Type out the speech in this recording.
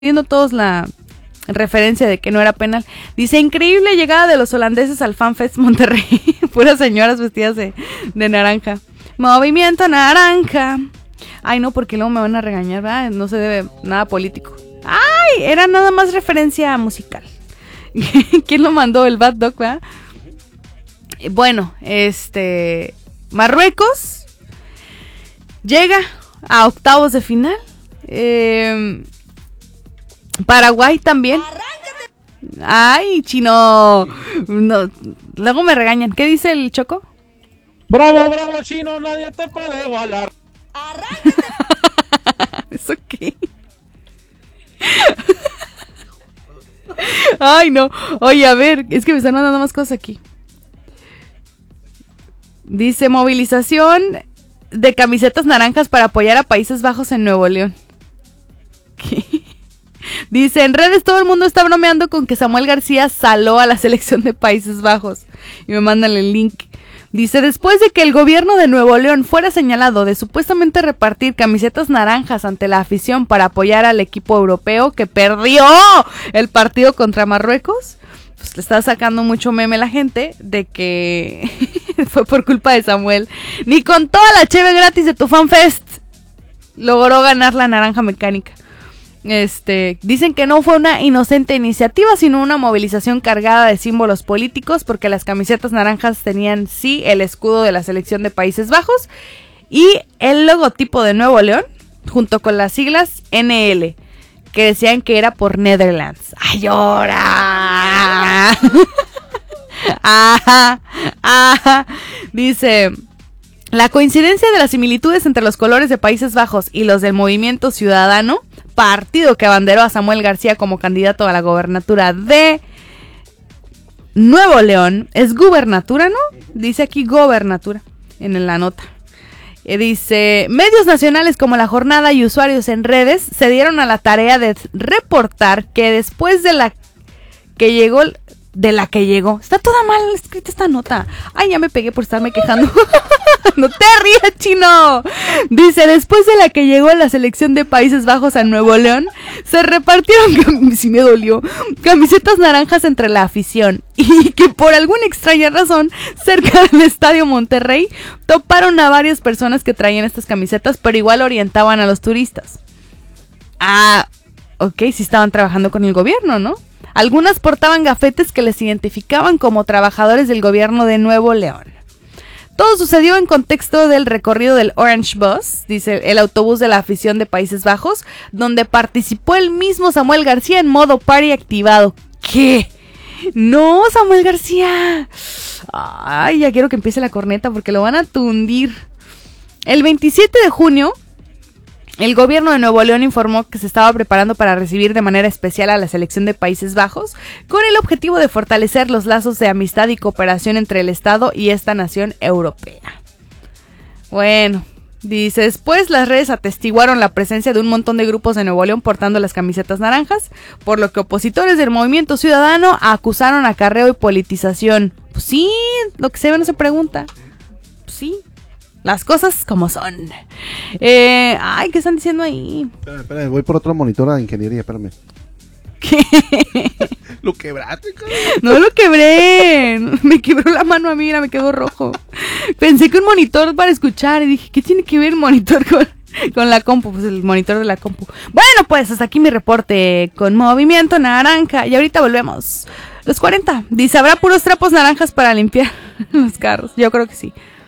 viendo todos la referencia de que no era penal. Dice, increíble llegada de los holandeses al FanFest Monterrey. Puras señoras vestidas de naranja. Movimiento naranja. Ay, no, porque luego me van a regañar, ¿verdad? No se debe nada político. Ay, era nada más referencia musical. ¿Quién lo mandó? El Bad Dog, ¿verdad? Bueno, Marruecos llega a octavos de final. Paraguay también. Ay, chino. No, luego me regañan. ¿Qué dice el Choco? Bravo, bravo, chino, nadie te puede igualar. ¿Eso qué? Ay, no. Oye, a ver, es que me están mandando más cosas aquí. Dice, movilización de camisetas naranjas para apoyar a Países Bajos en Nuevo León. ¿Qué? Dice, en redes todo el mundo está bromeando con que Samuel García saló a la selección de Países Bajos. Y me mandan el link. Dice, después de que el gobierno de Nuevo León fuera señalado de supuestamente repartir camisetas naranjas ante la afición para apoyar al equipo europeo que perdió el partido contra Marruecos, pues le está sacando mucho meme la gente de que fue por culpa de Samuel. Ni con toda la cheve gratis de tu FanFest logró ganar la naranja mecánica. Dicen que no fue una inocente iniciativa, sino una movilización cargada de símbolos políticos, porque las camisetas naranjas tenían sí el escudo de la selección de Países Bajos y el logotipo de Nuevo León, junto con las siglas NL, que decían que era por Netherlands. ¡Ay, ahora! Ajá, ajá. Dice, la coincidencia de las similitudes entre los colores de Países Bajos y los del Movimiento Ciudadano, partido que abanderó a Samuel García como candidato a la gobernatura de Nuevo León, es gubernatura, ¿no? Dice aquí gobernatura en la nota. Dice, medios nacionales como La Jornada y usuarios en redes se dieron a la tarea de reportar que después de la que llegó, está toda mal escrita esta nota. Ay, ya me pegué por estarme quejando. No te rías, chino. Dice, después de la que llegó la selección de Países Bajos a Nuevo León, se repartieron, si me dolió, camisetas naranjas entre la afición, y que por alguna extraña razón, cerca del Estadio Monterrey, toparon a varias personas que traían estas camisetas, pero igual orientaban a los turistas. Ah, ok, sí estaban trabajando con el gobierno, ¿no? Algunas portaban gafetes que les identificaban como trabajadores del gobierno de Nuevo León. Todo sucedió en contexto del recorrido del Orange Bus, dice el autobús de la afición de Países Bajos, donde participó el mismo Samuel García en modo party activado. ¿Qué? No, Samuel García. Ay, ya quiero que empiece la corneta porque lo van a tundir. El 27 de junio, el gobierno de Nuevo León informó que se estaba preparando para recibir de manera especial a la selección de Países Bajos con el objetivo de fortalecer los lazos de amistad y cooperación entre el Estado y esta nación europea. Bueno, dice, después las redes atestiguaron la presencia de un montón de grupos de Nuevo León portando las camisetas naranjas, por lo que opositores del Movimiento Ciudadano acusaron acarreo y politización. Pues sí, lo que se ve no se pregunta. Pues sí. Las cosas como son. Ay, ¿qué están diciendo ahí? Espera, voy por otro monitor a ingeniería, espérame. ¿Qué? ¿Lo quebraste, cabrón? No lo quebré. Me quebró la mano a mí, mira, me quedó rojo. Pensé que un monitor para escuchar y dije, ¿qué tiene que ver el monitor con la compu? Pues el monitor de la compu. Bueno, pues hasta aquí mi reporte con Movimiento Naranja. Y ahorita volvemos. Los 40. Dice, ¿habrá puros trapos naranjas para limpiar los carros? Yo creo que sí.